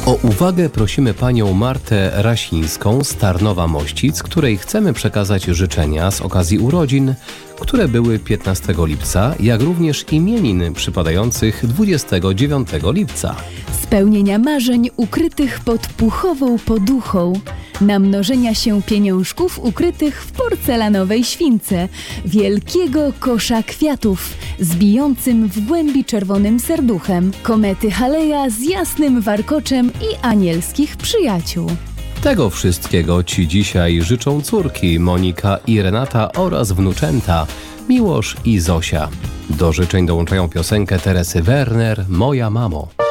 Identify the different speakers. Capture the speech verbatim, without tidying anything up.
Speaker 1: O uwagę prosimy panią Martę Rasińską z Tarnowa Mościc, której chcemy przekazać życzenia z okazji urodzin, które były piętnastego lipca, jak również imienin przypadających dwudziestego dziewiątego lipca.
Speaker 2: Spełnienia marzeń ukrytych pod puchową poduchą, namnożenia się pieniążków ukrytych w porcelanowej śwince, wielkiego kosza kwiatów z bijącym w głębi czerwonym serduchem, komety Haleja z jasnym warkoczem i anielskich przyjaciół.
Speaker 1: Tego wszystkiego ci dzisiaj życzą córki Monika i Renata oraz wnuczęta Miłosz i Zosia. Do życzeń dołączają piosenkę Teresy Werner, Moja mamo.